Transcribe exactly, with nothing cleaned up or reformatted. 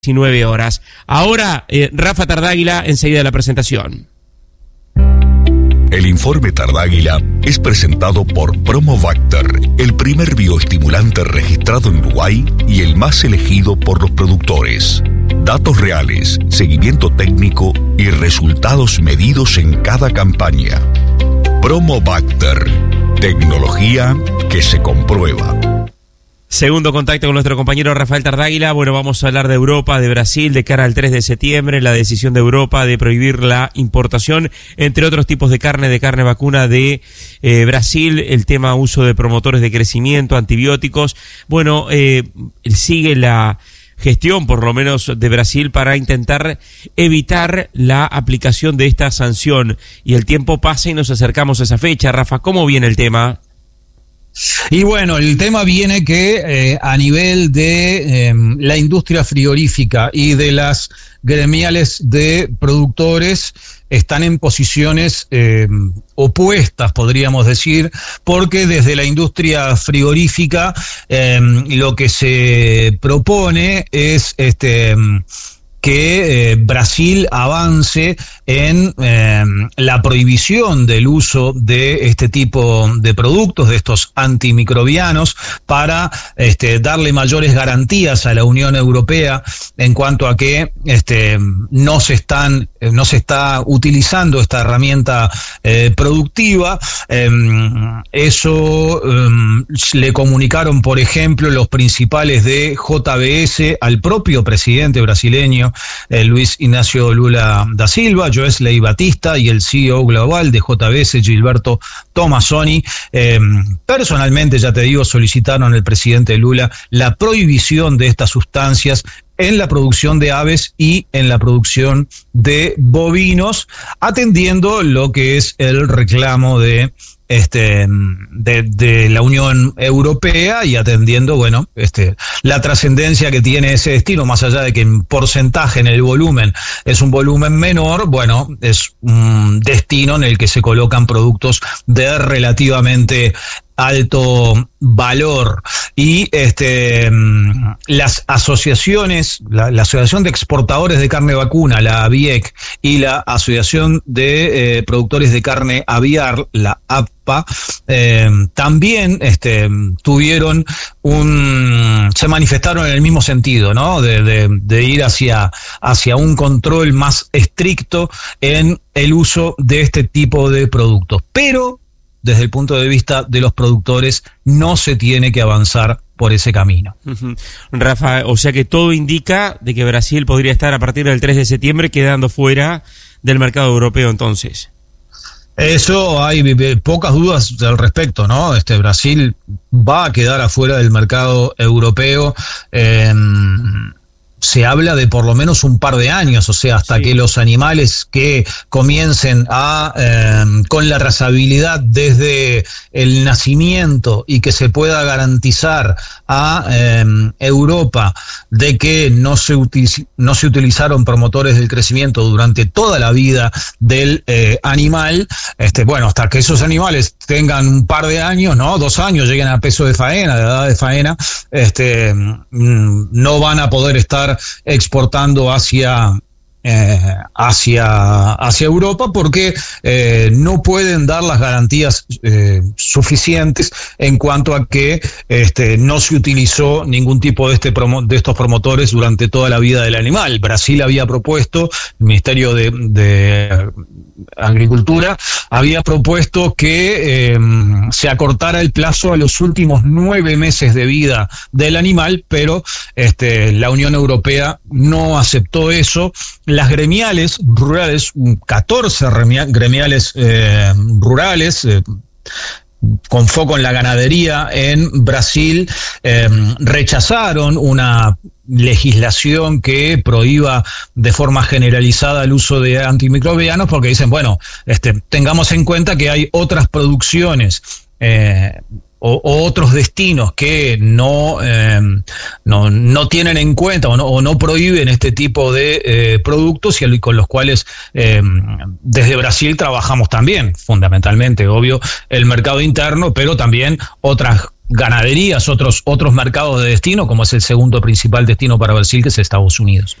diecinueve horas. Ahora, eh, Rafa Tardáguila, enseguida de la presentación. El informe Tardáguila es presentado por Promobacter, el primer bioestimulante registrado en Uruguay y el más elegido por los productores. Datos reales, seguimiento técnico y resultados medidos en cada campaña. Promobacter, tecnología que se comprueba. Segundo contacto con nuestro compañero Rafael Tardáguila. Bueno, vamos a hablar de Europa, de Brasil, de cara al tres de septiembre, la decisión de Europa de prohibir la importación, entre otros tipos de carne, de carne vacuna de eh, Brasil, el tema uso de promotores de crecimiento, antibióticos. Bueno, eh, sigue la gestión, por lo menos de Brasil, para intentar evitar la aplicación de esta sanción. Y el tiempo pasa y nos acercamos a esa fecha. Rafa, ¿cómo viene el tema? Y bueno, el tema viene que eh, a nivel de eh, la industria frigorífica y de las gremiales de productores están en posiciones eh, opuestas, podríamos decir, porque desde la industria frigorífica eh, lo que se propone es este que eh, Brasil avance en eh, la prohibición del uso de este tipo de productos, de estos antimicrobianos, para este, darle mayores garantías a la Unión Europea en cuanto a que este, no se están, no se está utilizando esta herramienta eh, productiva. Eh, eso eh, le comunicaron, por ejemplo, los principales de J B S al propio presidente brasileño, Eh, Luis Ignacio Lula da Silva, Joesley Batista, y el C E O global de J B S, Gilberto Tomazoni. Eh, personalmente, ya te digo, solicitaron al presidente Lula la prohibición de estas sustancias en la producción de aves y en la producción de bovinos, atendiendo lo que es el reclamo de Este, de, de la Unión Europea y atendiendo, bueno, este, la trascendencia que tiene ese destino, más allá de que en porcentaje, en el volumen, es un volumen menor, bueno, es un destino en el que se colocan productos de relativamente alto valor. Y este las asociaciones, la, la Asociación de Exportadores de Carne Vacuna, la A B I E C, y la Asociación de eh, Productores de Carne Aviar, la A P A, eh, también este, tuvieron un, se manifestaron en el mismo sentido, ¿no? De, de, de ir hacia, hacia un control más estricto en el uso de este tipo de productos. Pero desde el punto de vista de los productores, no se tiene que avanzar por ese camino. Uh-huh. Rafa, o sea que todo indica de que Brasil podría estar a partir del tres de septiembre quedando fuera del mercado europeo entonces. Eso hay pocas dudas al respecto, ¿no? Este Brasil va a quedar afuera del mercado europeo. Eh, se habla de por lo menos un par de años, o sea, hasta sí. que los animales que comiencen a eh, con la trazabilidad desde el nacimiento y que se pueda garantizar a eh, Europa de que no se utiliz- no se utilizaron promotores del crecimiento durante toda la vida del eh, animal, este bueno, hasta que esos animales tengan un par de años, no, dos años, lleguen a peso de faena, de edad de faena, este no van a poder estar exportando hacia eh, hacia hacia Europa porque eh, no pueden dar las garantías eh, suficientes en cuanto a que este no se utilizó ningún tipo de este promo, de estos promotores durante toda la vida del animal. Brasil había propuesto, el Ministerio de, de Agricultura había propuesto que eh, se acortara el plazo a los últimos nueve meses de vida del animal, pero este, la Unión Europea no aceptó eso. Las gremiales rurales, catorce gremiales eh, rurales, eh, con foco en la ganadería en Brasil, eh, rechazaron una legislación que prohíba de forma generalizada el uso de antimicrobianos porque dicen, bueno, este, tengamos en cuenta que hay otras producciones eh, o, o otros destinos que no, eh, no, no tienen en cuenta o no, o no prohíben este tipo de eh, productos y con los cuales eh, desde Brasil trabajamos también, fundamentalmente, obvio, el mercado interno, pero también otras ganaderías, otros, otros mercados de destino, como es el segundo principal destino para Brasil, que es Estados Unidos.